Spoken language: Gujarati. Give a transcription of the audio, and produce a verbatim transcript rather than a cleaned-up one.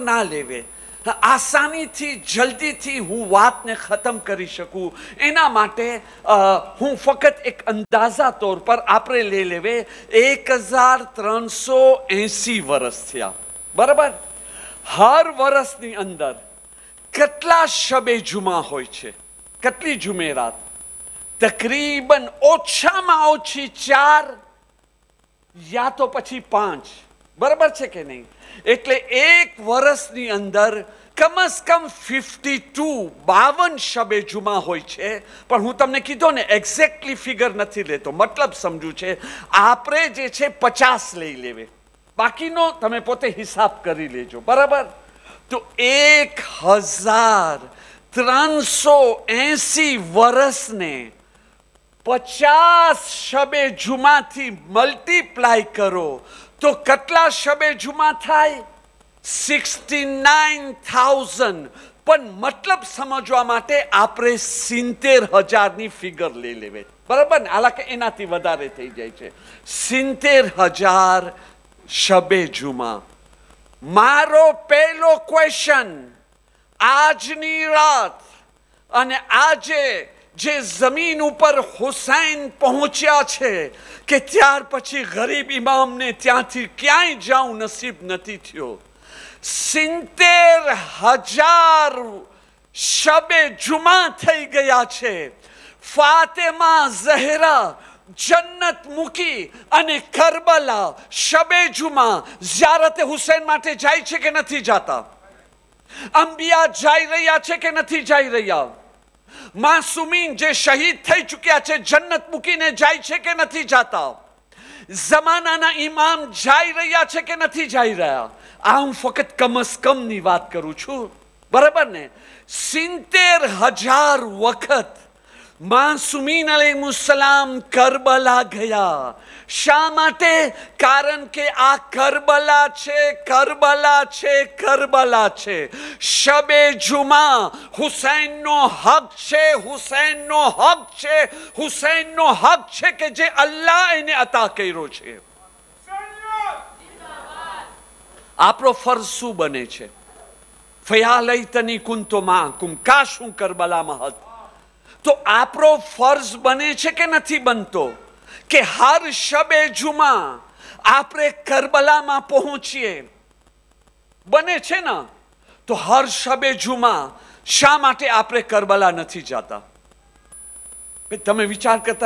ના લેવે, આસાનીથી જલ્દીથી હું વાતને ખતમ કરી શકું એના માટે હું ફક્ત એક અંદાજા તौर પર આપણે લઈ લેવે એક હજાર ત્રણસો એસી વર્ષ થયા, બરાબર? હર વર્ષની અંદર કેટલા શબે જુમા હોય છે? કેટલી જુમેરાત? તકરીબન ઓછામાં ઓછી ચાર યા તો પછી પાંચ, બરાબર છે કે નહીં? એટલે એક વર્ષની અંદર કમસ કમ ફિફ્ટી ટુ બાવન શબે જુમા હોય છે. પણ હું તમને કીધું ને, એક્ઝેક્ટલી ફિગર નથી લેતો, મતલબ સમજુ છે. આપણે જે છે પચાસ લઈ લેવે, બાકીનો તમે પોતે હિસાબ કરી લેજો, બરાબર? તો એક હજાર ત્રણસો એસી વર્ષને પચાસ શબે જુમાથી મલ્ટીપ્લાય કરો તો કેટલા શબે જુમા થાય? Sixty nine thousand. પણ મતલબ સમજવા માટે આપણે સિત્તેર હજારની ફિગર લઈ લેવે, બરાબર ને? હાલાકે એનાથી વધારે થઈ જાય છે. સિત્તેર હજાર શબે જુમા. મારો પહેલો ક્વેશ્ચન, આજની રાત અને આજે જે જમીન ઉપર હુસૈન પહોંચ્યા છે કે ત્યાર પછી ગરીબ ઇમામને ત્યાંથી ક્યાંય જાઉં નસીબ નથી થયો. સિત્તેર હજાર શબે જુમા થઈ ગયા છે. ફાતેમા ઝહરા જન્નત મૂકી અને કરબલા શબે જુમા ઝિયારતે હુસૈન માટે જાય છે કે નથી જાતા? અંબિયા જઈ રહ્યા છે કે નથી જઈ રહ્યા? માસુમીન જે શહીદ થઈ ચૂક્યા છે જન્નત મૂકીને જાય છે કે નથી જાતા? જમાનાના ઇમામ જઈ રહ્યા છે કે નથી જઈ રહ્યા? આ હું ફક્ત કમસ કમની વાત કરું છું, બરાબર ને? સિત્તેર હજાર વખત માસુમીન અલૈહિસ્સલામ કરબલા ગયા. શા માટે? કારણ કે આ કરબલા છે, કરબલા છે, કરબલા છે. શબે જુમા હુસૈનનો હક છે, હુસૈનનો હક છે, હુસૈનનો હક છે કે જે અલ્લાહ એને અતા કર્યો છે. આપણો ફરજ શું બને છે? ફયા લૈતની કુંતો માકુમ, કાશ હું કરબલામાં હોત. તો આપણો ફરજ બને છે કે નથી બનતો કે હર શબે જુમા આપણે કરબલામાં પહોંચીએ? બને છે ને? તો હર શબે જુમા શા માટે આપણે કરબલા નથી જતા? તમે વિચાર કરતા